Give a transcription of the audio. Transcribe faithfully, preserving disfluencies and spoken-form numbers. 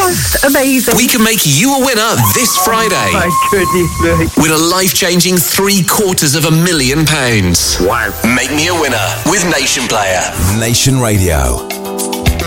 just amazing. We can make you a winner this Friday. Oh my goodness me. With a life-changing three quarters of a million pounds. Wow. Make me a winner with Nation Player. Nation Radio.